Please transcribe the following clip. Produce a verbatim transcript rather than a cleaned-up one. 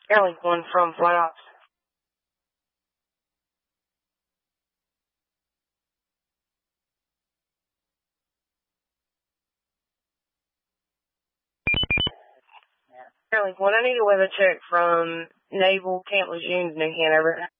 Airlink one from Flight Ops. Airlink one, I need a weather check from Naval Camp Lejeune, New Hanover.